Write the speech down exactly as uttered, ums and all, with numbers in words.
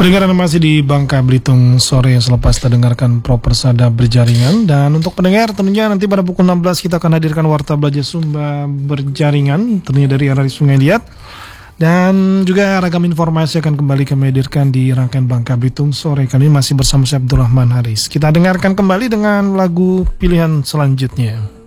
Pendengar Anda masih di Bangka Belitung sore selepas kita dengarkan Pro Persada Berjaringan. Dan untuk pendengar tentunya nanti pada pukul enam belas kita akan hadirkan Warta Belajar Sumba Berjaringan tentunya dari arah Sungai Liat. Dan juga ragam informasi akan kembali kami hadirkan di rangkaian Bangka Belitung sore kali ini masih bersama saya Abdurrahman Haris. Kita dengarkan kembali dengan lagu pilihan selanjutnya.